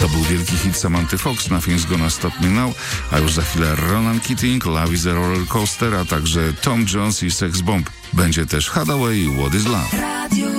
To był wielki hit Samanthy Fox, Nothing's Gonna Stop Me Now, a już za chwilę Ronan Keating, Love is a Roller Coaster, a także Tom Jones i Sex Bomb. Będzie też Hathaway i What is Love.